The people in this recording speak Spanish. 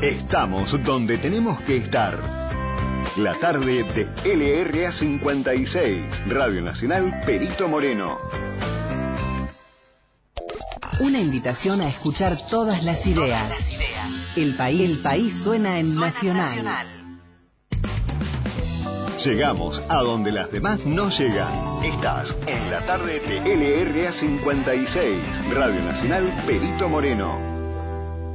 Estamos donde tenemos que estar. La tarde de LRA 56, Radio Nacional Perito Moreno. Una invitación a escuchar todas las ideas. El país suena en Nacional. Llegamos a donde las demás no llegan. Estás en la tarde de LRA 56, Radio Nacional Perito Moreno.